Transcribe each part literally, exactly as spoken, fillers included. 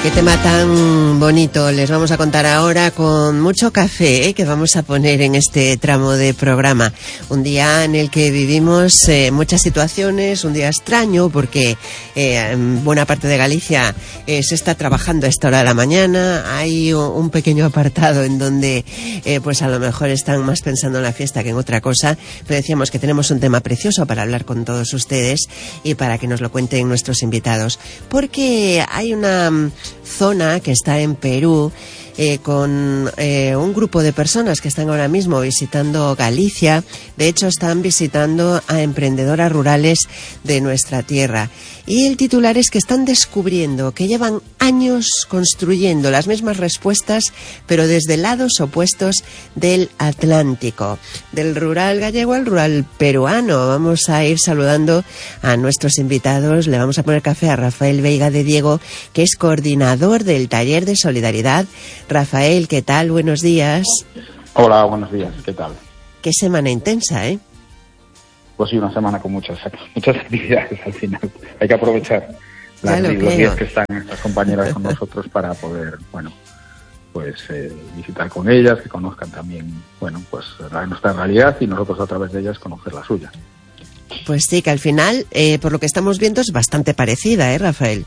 Qué tema tan bonito les vamos a contar ahora con mucho café, ¿eh? Que vamos a poner en este tramo de programa. Un día en el que vivimos eh, muchas situaciones, un día extraño porque eh, en buena parte de Galicia eh, se está trabajando a esta hora de la mañana. Hay un pequeño apartado en donde eh, pues a lo mejor están más pensando en la fiesta que en otra cosa. Pero decíamos que tenemos un tema precioso para hablar con todos ustedes y para que nos lo cuenten nuestros invitados. Porque hay una zona que está en Perú eh, con eh, un grupo de personas que están ahora mismo visitando Galicia. De hecho, están visitando a emprendedoras rurales de nuestra tierra. Y el titular es que están descubriendo que llevan años construyendo las mismas respuestas, pero desde lados opuestos del Atlántico. Del rural gallego al rural peruano. Vamos a ir saludando a nuestros invitados. Le vamos a poner café a Rafael Veiga de Diego, que es coordinador del Taller de Solidaridad. Rafael, ¿qué tal? Buenos días. Hola, buenos días. ¿Qué tal? Qué semana intensa, ¿eh? Pues sí, una semana con muchas muchas actividades al final. Hay que aprovechar las, los días que están estas compañeras con nosotros para poder, bueno, pues eh, visitar con ellas, que conozcan también, bueno, pues la, nuestra realidad y nosotros a través de ellas conocer la suya. Pues sí, que al final, eh, por lo que estamos viendo, es bastante parecida, ¿eh, Rafael?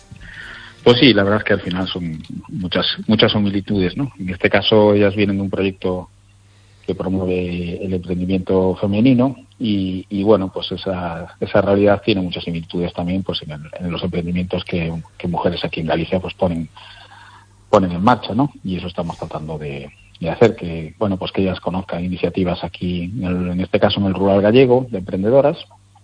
Pues sí, la verdad es que al final son muchas muchas similitudes, ¿no? En este caso ellas vienen de un proyecto que promueve el emprendimiento femenino y, y bueno, pues esa esa realidad tiene muchas similitudes también pues en, el, en los emprendimientos que, que mujeres aquí en Galicia pues ponen ponen en marcha, ¿no? Y eso estamos tratando de, de hacer, que bueno, pues que ellas conozcan iniciativas aquí, en, el, en este caso en el rural gallego, de emprendedoras,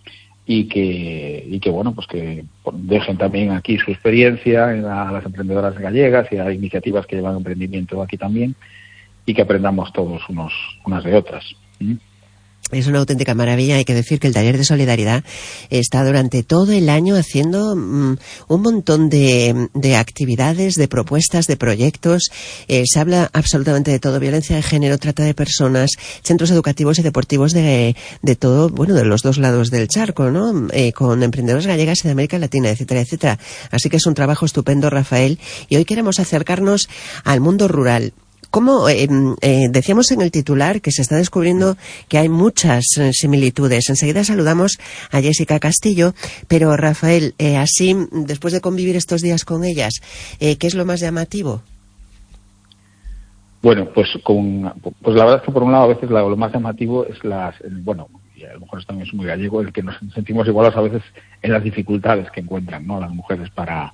y que y que bueno, pues que dejen también aquí su experiencia a las emprendedoras gallegas y a iniciativas que llevan emprendimiento aquí también, y que aprendamos todos unos unas de otras. ¿Mm? Es una auténtica maravilla. Hay que decir que el Taller de Solidaridad está durante todo el año haciendo mmm, un montón de, de actividades, de propuestas, de proyectos. Eh, se habla absolutamente de todo: violencia de género, trata de personas, centros educativos y deportivos de, de todo, bueno, de los dos lados del charco, ¿no? Eh, con emprendedoras gallegas y de América Latina, etcétera, etcétera. Así que es un trabajo estupendo, Rafael. Y hoy queremos acercarnos al mundo rural. Como eh, eh, decíamos en el titular, que se está descubriendo que hay muchas eh, similitudes. Enseguida saludamos a Jessica Castillo, pero Rafael, eh, así, después de convivir estos días con ellas, eh, ¿qué es lo más llamativo? Bueno, pues con, pues la verdad es que por un lado a veces lo más llamativo es las, bueno, y a lo mejor esto también es muy gallego, el que nos sentimos igualados a veces en las dificultades que encuentran, ¿no?, las mujeres para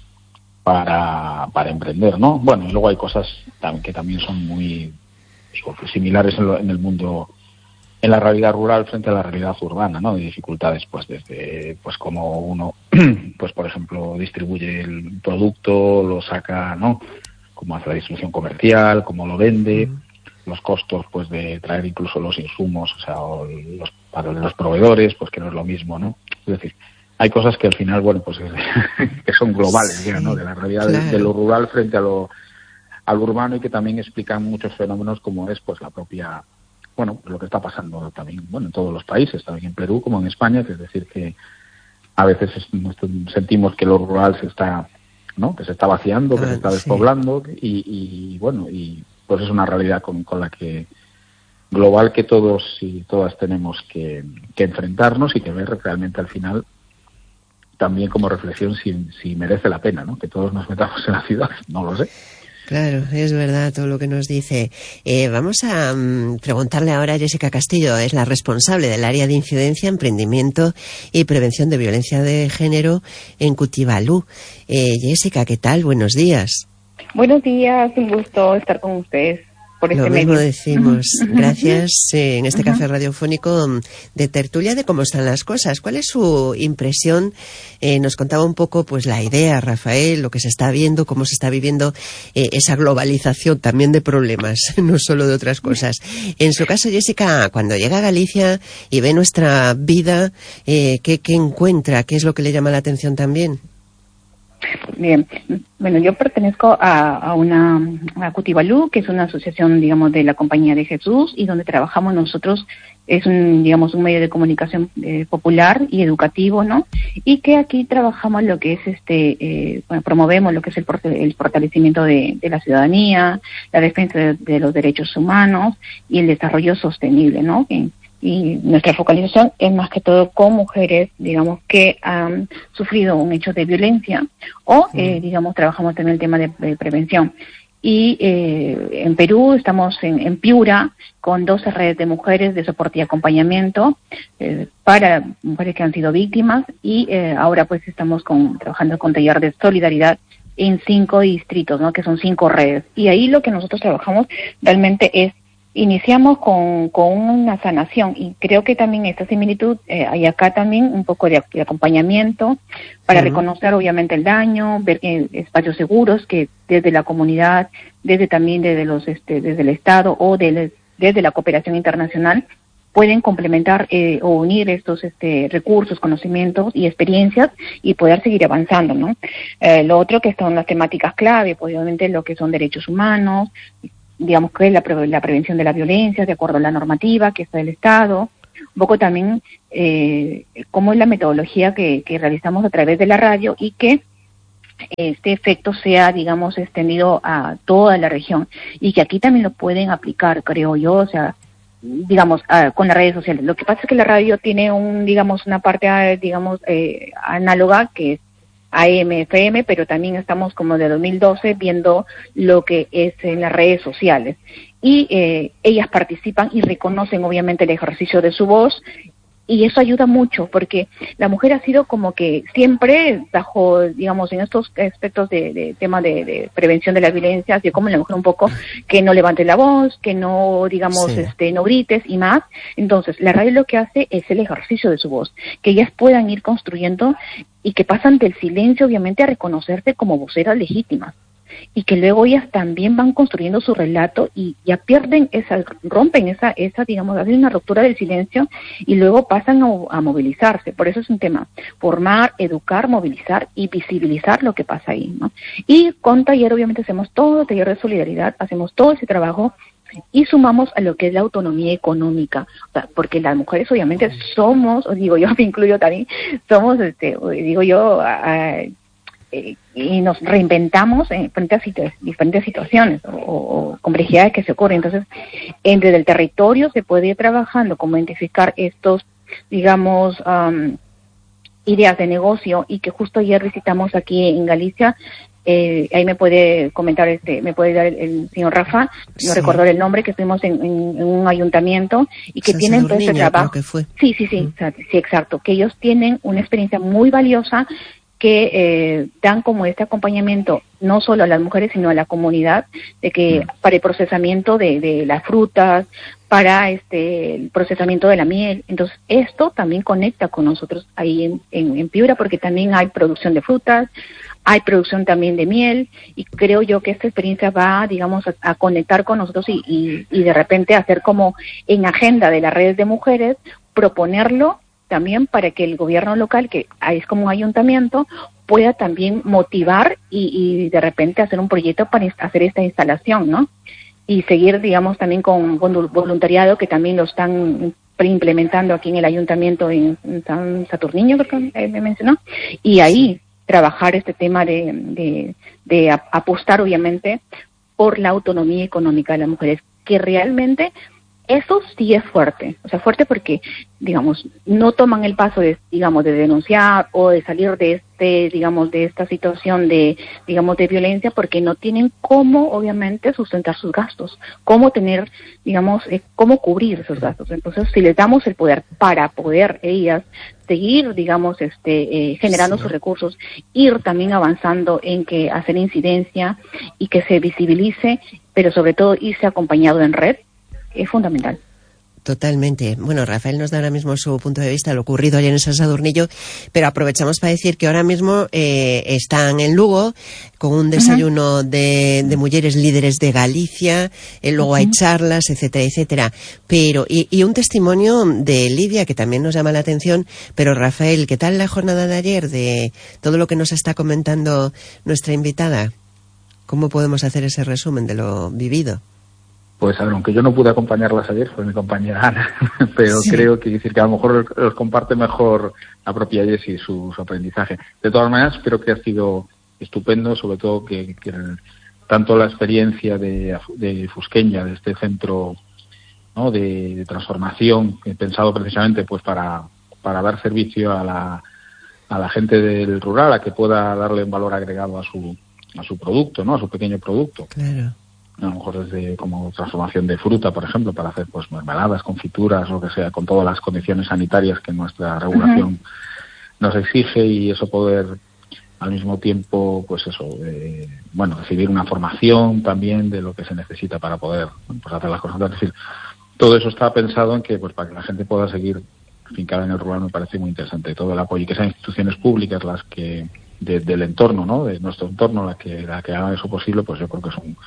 para para emprender, ¿no? Bueno, y luego hay cosas también que también son muy, digo, similares en, lo, en el mundo, en la realidad rural frente a la realidad urbana, ¿no? De dificultades, pues desde, pues como uno, pues por ejemplo, distribuye el producto, lo saca, ¿no?, cómo hace la distribución comercial, cómo lo vende, mm. los costos, pues de traer incluso los insumos, o sea, o los, para los proveedores, pues que no es lo mismo, ¿no? Es decir, hay cosas que al final, bueno, pues que son globales, sí, ya, ¿no?, de la realidad claro. de, de lo rural frente a lo al urbano, y que también explican muchos fenómenos como es, pues la propia, bueno, lo que está pasando también, bueno, en todos los países, también en Perú como en España, que es decir que a veces sentimos que lo rural se está, ¿no?, que se está vaciando, que ah, se está despoblando, sí. y, y bueno, y pues es una realidad con, con la que global que todos y todas tenemos que, que enfrentarnos y que ver realmente al final también como reflexión si, si merece la pena, ¿no?, que todos nos metamos en la ciudad, no lo sé. Claro, es verdad todo lo que nos dice. Eh, vamos a um, preguntarle ahora a Jessica Castillo, es la responsable del área de incidencia, emprendimiento y prevención de violencia de género en Cutivalú. Eh, Jessica, ¿qué tal? Buenos días. Buenos días, un gusto estar con ustedes. Por este Lo mismo medio. decimos. Gracias eh, en este café radiofónico de tertulia de cómo están las cosas. ¿Cuál es su impresión? Eh, nos contaba un poco pues la idea, Rafael, lo que se está viendo, cómo se está viviendo eh, esa globalización también de problemas, no solo de otras cosas. En su caso, Jessica, cuando llega a Galicia y ve nuestra vida, eh, ¿qué, qué encuentra? ¿Qué es lo que le llama la atención también? Bien, bueno, yo pertenezco a, a una a Cutibalú, que es una asociación, digamos, de la Compañía de Jesús, y donde trabajamos nosotros es un, digamos, un medio de comunicación eh, popular y educativo, ¿no? Y que aquí trabajamos lo que es este, eh, bueno, promovemos lo que es el, el fortalecimiento de, de la ciudadanía, la defensa de, de los derechos humanos y el desarrollo sostenible, ¿no? Y, y nuestra focalización es más que todo con mujeres, digamos, que han sufrido un hecho de violencia o, eh, digamos, trabajamos también el tema de, de prevención. Y eh, en Perú estamos en, en Piura con doce redes de mujeres de soporte y acompañamiento eh, para mujeres que han sido víctimas y eh, ahora pues estamos con, trabajando con taller de solidaridad en cinco distritos, ¿no? Que son cinco redes. Y ahí lo que nosotros trabajamos realmente es iniciamos con, con una sanación y creo que también esta similitud eh, hay acá también un poco de, de acompañamiento para uh-huh. reconocer obviamente el daño, ver que espacios seguros que desde la comunidad, desde también desde los este, desde el Estado o de, desde la cooperación internacional pueden complementar eh, o unir estos este, recursos, conocimientos y experiencias y poder seguir avanzando, ¿no? Eh, lo otro que son las temáticas clave, pues, obviamente lo que son derechos humanos, digamos que la, pre la prevención de la violencia de acuerdo a la normativa que está del Estado, un poco también eh, cómo es la metodología que, que realizamos a través de la radio y que este efecto sea, digamos, extendido a toda la región y que aquí también lo pueden aplicar, creo yo, o sea, digamos, uh, con las redes sociales. Lo que pasa es que la radio tiene un, digamos, una parte, digamos, eh, análoga que es A M, F M, pero también estamos como de dos mil doce viendo lo que es en las redes sociales. Y eh, ellas participan y reconocen obviamente el ejercicio de su voz y eso ayuda mucho porque la mujer ha sido como que siempre bajo, digamos, en estos aspectos de, de tema de, de prevención de la violencia, así como la mujer un poco que no levante la voz, que no, digamos, sí. este, no grites y más. Entonces, la radio lo que hace es el ejercicio de su voz, que ellas puedan ir construyendo y que pasan del silencio, obviamente, a reconocerse como voceras legítimas. Y que luego ellas también van construyendo su relato y ya pierden esa, rompen esa, esa, digamos, hacen una ruptura del silencio y luego pasan a, a movilizarse. Por eso es un tema, formar, educar, movilizar y visibilizar lo que pasa ahí, ¿no? Y con taller, obviamente, hacemos todo, taller de solidaridad, hacemos todo ese trabajo y sumamos a lo que es la autonomía económica, o sea, porque las mujeres obviamente somos, o digo yo, me incluyo también, somos, este, digo yo, a, Eh, y nos reinventamos en frente a situ diferentes situaciones o, o complejidades que se ocurren. Entonces, entre el territorio se puede ir trabajando como identificar estos, digamos, um, ideas de negocio y que justo ayer visitamos aquí en Galicia. Eh, ahí me puede comentar, este, me puede dar el, el señor Rafa, no sí. recuerdo el nombre, que estuvimos en, en, en un ayuntamiento y que San tienen todo este trabajo. Que fue. Sí, sí, sí, mm. o sea, sí, exacto, que ellos tienen una experiencia muy valiosa que eh, dan como este acompañamiento no solo a las mujeres sino a la comunidad de que para el procesamiento de, de las frutas, para este el procesamiento de la miel. Entonces esto también conecta con nosotros ahí en, en, en Piura porque también hay producción de frutas, hay producción también de miel y creo yo que esta experiencia va, digamos, a, a conectar con nosotros y, y, y de repente hacer como en agenda de las redes de mujeres, proponerlo también para que el gobierno local, que es como un ayuntamiento, pueda también motivar y, y de repente hacer un proyecto para hacer esta instalación, ¿no? Y seguir, digamos, también con voluntariado, que también lo están implementando aquí en el ayuntamiento en San Saturnino, creo que me mencionó, y ahí trabajar este tema de, de, de apostar, obviamente, por la autonomía económica de las mujeres, que realmente eso sí es fuerte, o sea, fuerte porque, digamos, no toman el paso de, digamos, de denunciar o de salir de este, digamos, de esta situación de, digamos, de violencia porque no tienen cómo, obviamente, sustentar sus gastos, cómo tener, digamos, eh, cómo cubrir esos gastos. Entonces, si les damos el poder para poder ellas seguir, digamos, este, eh, generando sí. sus recursos, ir también avanzando en que hacer incidencia y que se visibilice, pero sobre todo irse acompañado en red, es fundamental. Totalmente. Bueno, Rafael nos da ahora mismo su punto de vista, lo ocurrido ayer en San Sadurnillo, pero aprovechamos para decir que ahora mismo eh, están en Lugo con un desayuno uh-huh. de, de mujeres líderes de Galicia, eh, luego uh-huh. hay charlas, etcétera, etcétera. Pero y, y un testimonio de Lidia que también nos llama la atención. Pero Rafael, ¿qué tal la jornada de ayer, de todo lo que nos está comentando nuestra invitada? ¿Cómo podemos hacer ese resumen de lo vivido? Pues a ver, aunque yo no pude acompañarlas ayer, fue mi compañera Ana, pero sí. creo que decir que a lo mejor los comparte mejor la propia Jessie su, su aprendizaje. De todas maneras, creo que ha sido estupendo, sobre todo que, que tanto la experiencia de, de Fusqueña, de este centro, ¿no?, de, de transformación, pensado precisamente pues para, para dar servicio a la, a la gente del rural, a que pueda darle un valor agregado a su, a su producto, ¿no?, a su pequeño producto. Claro. A lo mejor desde como transformación de fruta, por ejemplo, para hacer pues mermeladas, confituras, lo que sea, con todas las condiciones sanitarias que nuestra regulación uh-huh. nos exige, y eso poder al mismo tiempo, pues eso, eh, bueno, recibir una formación también de lo que se necesita para poder pues hacer las cosas. Es decir, todo eso está pensado en que pues para que la gente pueda seguir fincada en el rural. Me parece muy interesante todo el apoyo, y que sean instituciones públicas las que de, del entorno, ¿no?, de nuestro entorno, la que la que hagan eso posible, pues yo creo que es un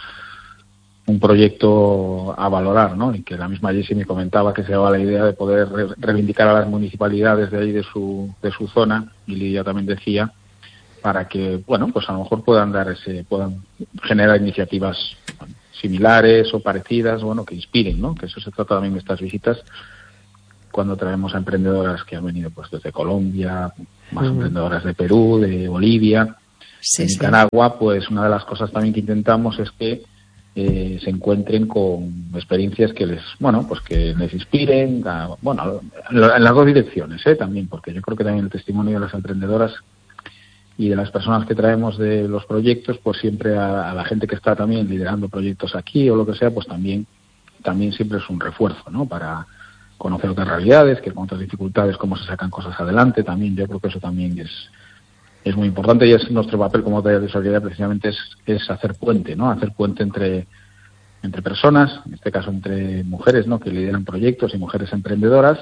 un proyecto a valorar, ¿no? Y que la misma Jessie me comentaba que se daba la idea de poder re- reivindicar a las municipalidades de ahí, de su de su zona, y Lidia también decía, para que, bueno, pues a lo mejor puedan dar ese, puedan generar iniciativas similares o parecidas, bueno, que inspiren, ¿no? Que eso se trata también de estas visitas, cuando traemos a emprendedoras que han venido pues desde Colombia, más uh-huh. emprendedoras de Perú, de Bolivia, sí, de sí. Nicaragua. Pues una de las cosas también que intentamos es que Eh, se encuentren con experiencias que les, bueno, pues que les inspiren, a, bueno, en las dos direcciones, ¿eh? También, porque yo creo que también el testimonio de las emprendedoras y de las personas que traemos de los proyectos, pues siempre a, a la gente que está también liderando proyectos aquí o lo que sea, pues también, también siempre es un refuerzo, ¿no?, para conocer otras realidades, que con otras dificultades, cómo se sacan cosas adelante. También yo creo que eso también es es muy importante, y es nuestro papel como taller de solidaridad, precisamente es, es hacer puente, ¿no? Hacer puente entre entre personas, en este caso entre mujeres, ¿no?, que lideran proyectos, y mujeres emprendedoras,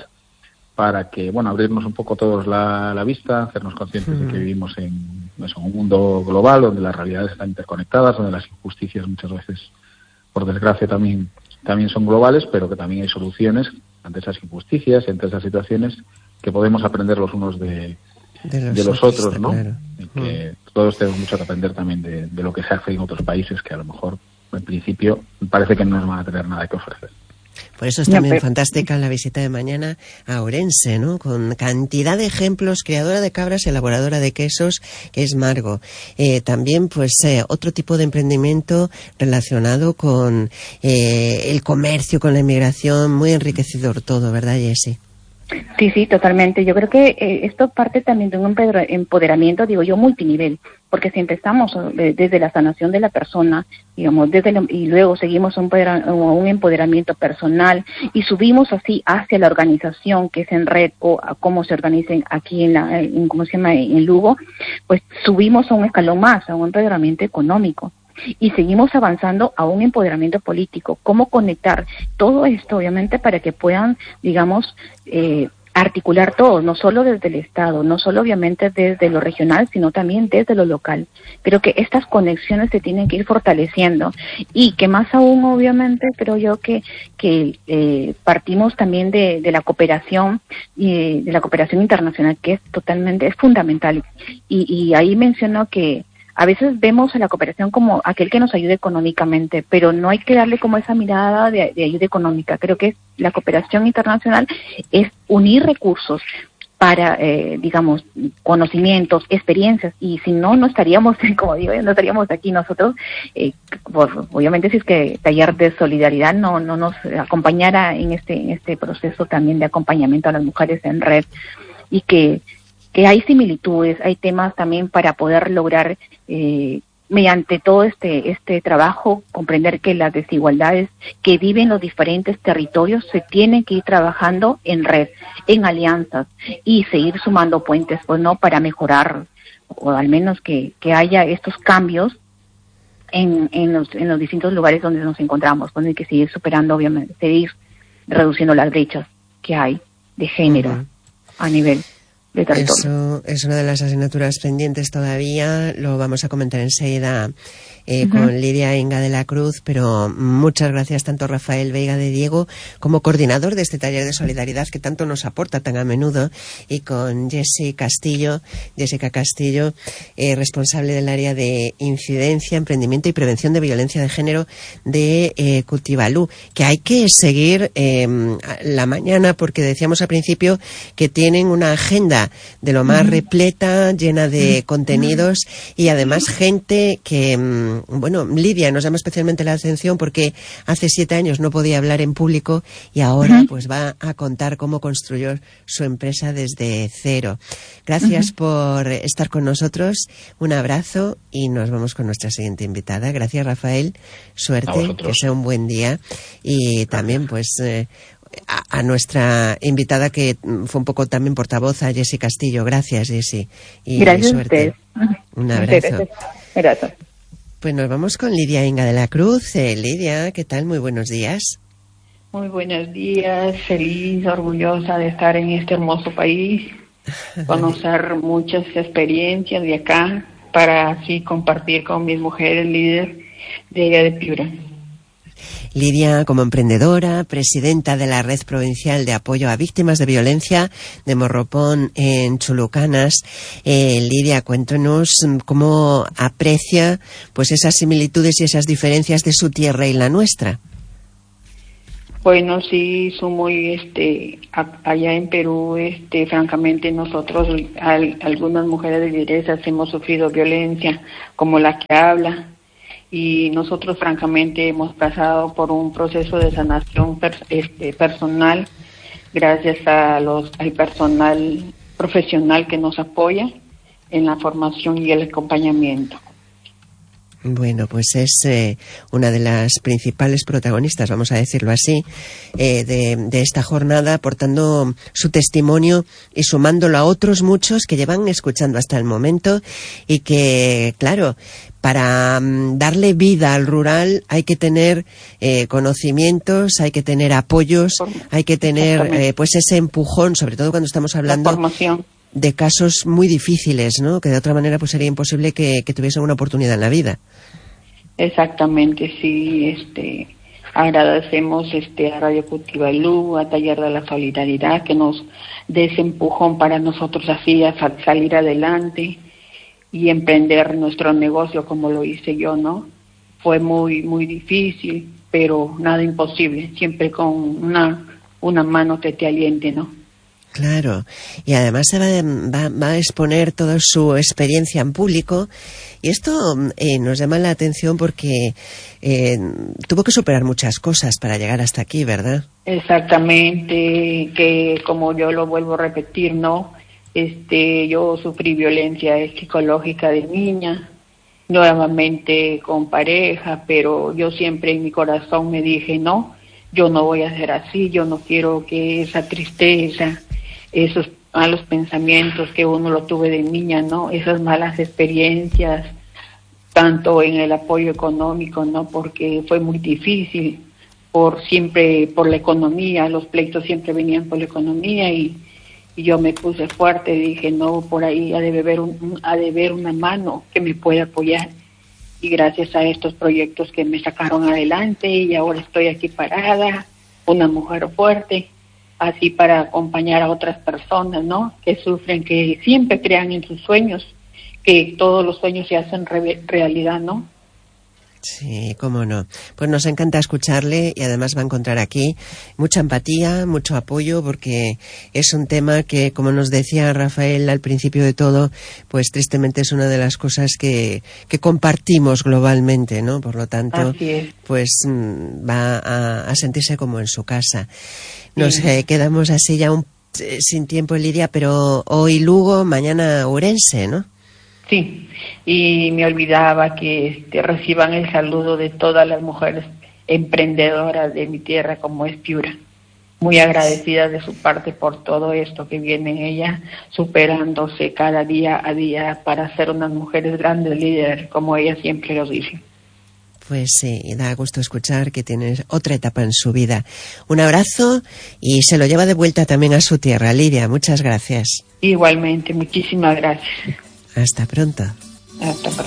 para que, bueno, abrirnos un poco todos la, la vista, hacernos conscientes mm. de que vivimos en, eso, en un mundo global donde las realidades están interconectadas, donde las injusticias muchas veces, por desgracia, también también son globales, pero que también hay soluciones ante esas injusticias y ante esas situaciones, que podemos aprender los unos de De los, de los otros, otros ¿no? Claro. Que mm. todos tenemos mucho que aprender también de, de lo que se hace en otros países, que a lo mejor, en principio, parece que no nos van a tener nada que ofrecer. Por eso es también ya, pero... fantástica la visita de mañana a Ourense, ¿no?, con cantidad de ejemplos, criadora de cabras y elaboradora de quesos, que es Margo. Eh, también, pues, eh, otro tipo de emprendimiento relacionado con eh, el comercio, con la inmigración, muy enriquecedor todo, ¿verdad, Jessie? Sí, sí, totalmente. Yo creo que eh, esto parte también de un empoderamiento, digo yo, multinivel, porque si empezamos eh, desde la sanación de la persona, digamos, desde lo, y luego seguimos un, un empoderamiento personal, y subimos así hacia la organización, que es en red, o a cómo se organicen aquí en la, en, ¿cómo se llama?, en Lugo, pues subimos a un escalón más, a un empoderamiento económico. Y seguimos avanzando a un empoderamiento político. ¿Cómo conectar todo esto, obviamente, para que puedan, digamos, eh, articular todo, no solo desde el Estado, no solo obviamente desde lo regional, sino también desde lo local? Creo que estas conexiones se tienen que ir fortaleciendo, y que más aún, obviamente, creo yo que que eh, partimos también de, de la cooperación y de la cooperación internacional, que es totalmente, es fundamental. Y, y ahí menciono que a veces vemos a la cooperación como aquel que nos ayude económicamente, pero no hay que darle como esa mirada de, de ayuda económica. Creo que la cooperación internacional es unir recursos para, eh, digamos, conocimientos, experiencias, y si no, no estaríamos, como digo, no estaríamos aquí nosotros. Eh, por, obviamente, si es que Taller de Solidaridad no no nos acompañara en este en este proceso también de acompañamiento a las mujeres en red, y que que hay similitudes, hay temas también para poder lograr, eh, mediante todo este este trabajo, comprender que las desigualdades que viven los diferentes territorios se tienen que ir trabajando en red, en alianzas, y seguir sumando puentes, pues no, para mejorar, o al menos que, que haya estos cambios en, en, los, en los distintos lugares donde nos encontramos. Pues hay que seguir superando, obviamente, seguir reduciendo las brechas que hay de género uh-huh. a nivel de territorio. Eso es una de las asignaturas pendientes todavía, lo vamos a comentar enseguida eh, uh-huh. con Lidia Inga de la Cruz, pero muchas gracias tanto a Rafael Veiga de Diego como coordinador de este taller de solidaridad que tanto nos aporta tan a menudo, y con Jessie Castillo, Jessica Castillo, eh, responsable del área de incidencia, emprendimiento y prevención de violencia de género de eh, Cutibalú, que hay que seguir eh, la mañana porque decíamos al principio que tienen una agenda de lo más uh-huh. repleta, llena de uh-huh. contenidos, y además gente que, bueno, Lidia nos llama especialmente la atención porque hace siete años no podía hablar en público y ahora uh-huh. pues va a contar cómo construyó su empresa desde cero. Gracias uh-huh. por estar con nosotros, un abrazo y nos vamos con nuestra siguiente invitada. Gracias, Rafael, suerte, que sea un buen día, y también pues eh, a, a nuestra invitada que fue un poco también portavoz, a Jessie Castillo. Gracias, Jessie, y gracias suerte. A usted. Un abrazo. Gracias. Gracias. Pues nos vamos con Lidia Inga de la Cruz. Eh, Lidia, ¿qué tal? Muy buenos días. Muy buenos días, feliz, orgullosa de estar en este hermoso país, conocer muchas experiencias de acá para así compartir con mis mujeres líderes de allá de Piura. Lidia, como emprendedora, presidenta de la Red Provincial de Apoyo a Víctimas de Violencia de Morropón en Chulucanas. Eh, Lidia, cuéntanos cómo aprecia pues esas similitudes y esas diferencias de su tierra y la nuestra. Bueno, sí, son muy, este, a, allá en Perú, este, francamente nosotros, al, algunas mujeres de lideresas hemos sufrido violencia, como la que habla. Y nosotros francamente hemos pasado por un proceso de sanación per, este, personal gracias a los al personal profesional que nos apoya en la formación y el acompañamiento. Bueno, pues es eh, una de las principales protagonistas, vamos a decirlo así, eh, de, de esta jornada, aportando su testimonio y sumándolo a otros muchos que llevan escuchando hasta el momento, y que, claro, para um, darle vida al rural hay que tener eh, conocimientos, hay que tener apoyos, hay que tener eh, pues ese empujón, sobre todo cuando estamos hablando de casos muy difíciles, ¿no? Que de otra manera pues sería imposible que, que tuviesen una oportunidad en la vida. Exactamente, sí. Este, agradecemos este a Radio Cutibalú, a Taller de la Solidaridad, que nos dé ese empujón para nosotros así a salir adelante y emprender nuestro negocio como lo hice yo, ¿no? Fue muy muy difícil, pero nada imposible, siempre con una una mano que te aliente, ¿no? Claro, y además se va, va, va a exponer toda su experiencia en público, y esto eh, nos llama la atención porque eh, tuvo que superar muchas cosas para llegar hasta aquí, ¿verdad? Exactamente, que como yo lo vuelvo a repetir, ¿no? Este, yo sufrí violencia psicológica de niña, nuevamente con pareja, pero yo siempre en mi corazón me dije, no, yo no voy a ser así, yo no quiero que esa tristeza, esos malos pensamientos que uno lo tuve de niña, ¿no? Esas malas experiencias, tanto en el apoyo económico, ¿no? Porque fue muy difícil, por siempre, por la economía, los pleitos siempre venían por la economía, y, y yo me puse fuerte, dije, no, por ahí ha de haber un, ha de haber una mano que me pueda apoyar, y gracias a estos proyectos que me sacaron adelante, y ahora estoy aquí parada, una mujer fuerte, así para acompañar a otras personas, ¿no? Que sufren, que siempre crean en sus sueños, que todos los sueños se hacen re- realidad, ¿no? Sí, cómo no. Pues nos encanta escucharle, y además va a encontrar aquí mucha empatía, mucho apoyo, porque es un tema que, como nos decía Rafael al principio de todo, pues tristemente es una de las cosas que, que compartimos globalmente, ¿no? Por lo tanto, pues va a, a sentirse como en su casa. Nos sí. eh, quedamos así ya un, eh, sin tiempo, Lidia, pero hoy Lugo, mañana Ourense, ¿no? Sí, y me olvidaba que este, reciban el saludo de todas las mujeres emprendedoras de mi tierra, como es Piura. Muy agradecida de su parte por todo esto que viene en ella, superándose cada día a día para ser unas mujeres grandes líderes, como ella siempre lo dice. Pues sí, da gusto escuchar que tienes otra etapa en su vida. Un abrazo y se lo lleva de vuelta también a su tierra. Lidia, muchas gracias. Igualmente, muchísimas gracias. Hasta pronto. Hasta pronto.